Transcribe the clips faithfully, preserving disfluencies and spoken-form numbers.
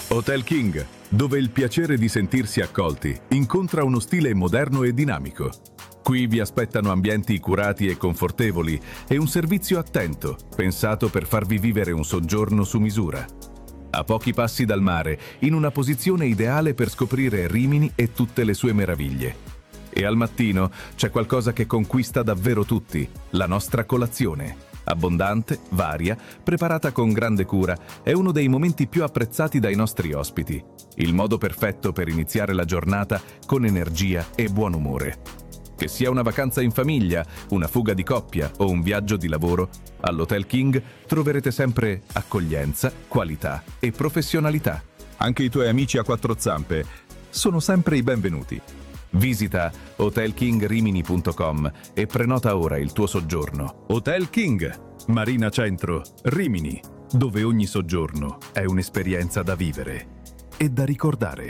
Hotel King, dove il piacere di sentirsi accolti incontra uno stile moderno e dinamico. Qui vi aspettano ambienti curati e confortevoli e un servizio attento, pensato per farvi vivere un soggiorno su misura. A pochi passi dal mare, in una posizione ideale per scoprire Rimini e tutte le sue meraviglie. E al mattino c'è qualcosa che conquista davvero tutti, la nostra colazione. Abbondante, varia, preparata con grande cura, è uno dei momenti più apprezzati dai nostri ospiti. Il modo perfetto per iniziare la giornata con energia e buon umore. Che sia una vacanza in famiglia, una fuga di coppia o un viaggio di lavoro, all'Hotel King troverete sempre accoglienza, qualità e professionalità. Anche i tuoi amici a quattro zampe sono sempre i benvenuti. Visita hotel king rimini punto com e prenota ora il tuo soggiorno. Hotel King, Marina Centro, Rimini, dove ogni soggiorno è un'esperienza da vivere e da ricordare.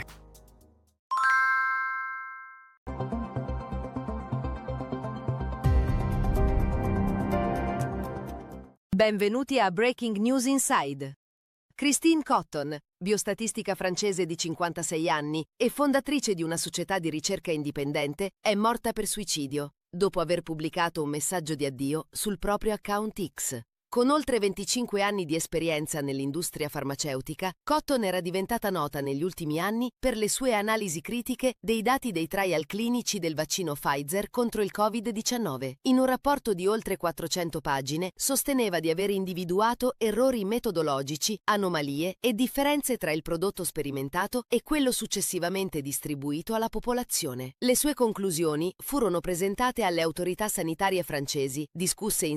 Benvenuti a Breaking News Inside. Christine Cotton, biostatistica francese di cinquantasei anni e fondatrice di una società di ricerca indipendente, è morta per suicidio, dopo aver pubblicato un messaggio di addio sul proprio account X. Con oltre venticinque anni di esperienza nell'industria farmaceutica, Cotton era diventata nota negli ultimi anni per le sue analisi critiche dei dati dei trial clinici del vaccino Pfizer contro il covid diciannove. In un rapporto di oltre quattrocento pagine, sosteneva di aver individuato errori metodologici, anomalie e differenze tra il prodotto sperimentato e quello successivamente distribuito alla popolazione. Le sue conclusioni furono presentate alle autorità sanitarie francesi, discusse in